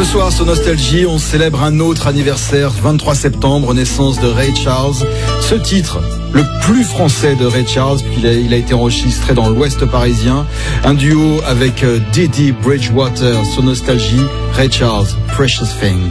Ce soir sur Nostalgie, on célèbre un autre anniversaire, 23 septembre, naissance de Ray Charles. Ce titre, le plus français de Ray Charles, il a été enregistré dans l'Ouest parisien. Un duo avec Didi Bridgewater sur Nostalgie, Ray Charles, Precious Thing.